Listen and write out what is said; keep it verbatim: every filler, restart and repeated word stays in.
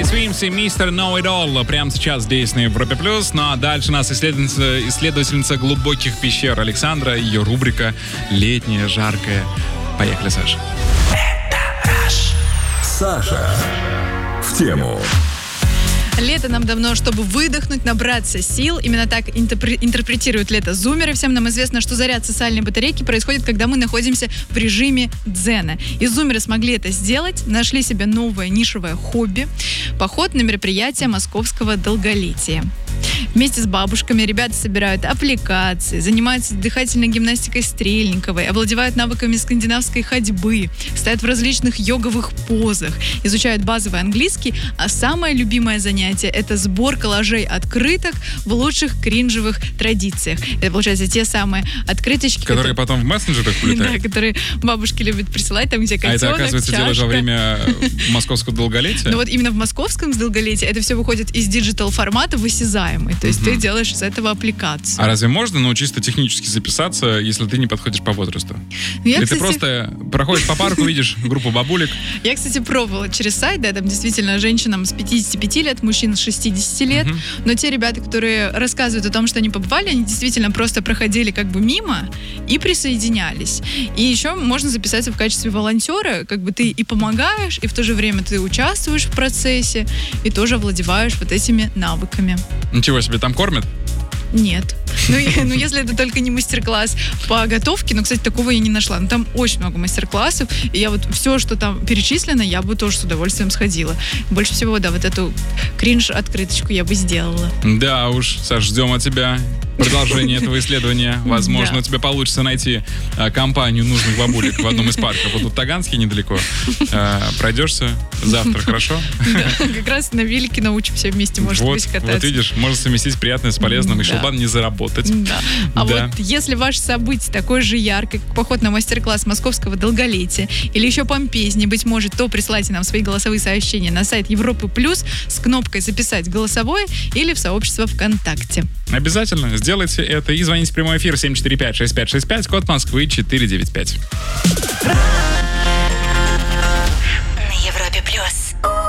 Тедди Свимс и мистер Know It All прямо сейчас здесь на Европе Плюс. Ну а дальше у нас исследовательница, исследовательница глубоких пещер Александра, ее рубрика «Летняя, жаркая». Поехали, Саша. Саша в тему. Лето нам давно, чтобы выдохнуть, набраться сил. Именно так интерпре- интерпретируют лето зумеры. Всем нам известно, что заряд социальной батарейки происходит, когда мы находимся в режиме дзена. И зумеры смогли это сделать, нашли себе новое нишевое хобби – поход на мероприятие московского долголетия. Вместе с бабушками ребята собирают аппликации, занимаются дыхательной гимнастикой Стрельниковой, овладевают навыками скандинавской ходьбы, стоят в различных йоговых позах, изучают базовый английский, а самое любимое занятие – это сбор коллажей открыток в лучших кринжевых традициях. Это, получается, те самые открыточки, Которые потом в мессенджерах да, улетают? которые бабушки любят присылать, там, где А котенок, это, оказывается, чашка. делаешь во время московского долголетия? Ну вот именно в московском долголетии это все выходит из диджитал-формата в осязаемый. То есть Мгм. ты делаешь из этого аппликацию. А разве можно, ну, чисто технически записаться, если ты не подходишь по возрасту? Ну, я, Или кстати, ты просто проходишь по парку, видишь группу бабулек? я, кстати, пробовала через сайт, да, там действительно женщинам с пятидесяти пяти лет, мужчин с шестидесяти лет, Мгм. но те ребята, которые рассказывают о том, что они побывали, они действительно просто проходили как бы мимо и присоединялись. И еще можно записаться в качестве волонтера, как бы ты и помогаешь, и в то же время ты участвуешь в процессе, и тоже овладеваешь вот этими навыками. Ничего себе, там кормят? Нет. Ну, и- ну, если это только не мастер-класс по готовке, но, кстати, такого я не нашла. Но там очень много мастер-классов, и я вот все, что там перечислено, я бы тоже с удовольствием сходила. Больше всего, да, вот эту кринж-открыточку я бы сделала. Да уж, Саш, ждем от тебя продолжение этого исследования. Возможно, Да. у тебя получится найти а, компанию нужных бабулек в одном из парков. Вот тут Таганский недалеко. А, пройдешься завтра, хорошо? Да, как раз на велике научимся вместе, может вот, быть, кататься. вот видишь, можно совместить приятное с полезным, и Да. шелбан не заработать. Да. А Да. вот если ваше событие такое же яркое, как поход на мастер-класс московского долголетия, или еще помпезнее, быть может, то присылайте нам свои голосовые сообщения на сайт Европы Плюс с кнопкой «Записать голосовое» или в сообщество ВКонтакте. Обязательно сделайте это и звоните в прямой эфир семь четыре пять шесть пять шесть пять, код Москвы четыре девять пять. На Европе Плюс.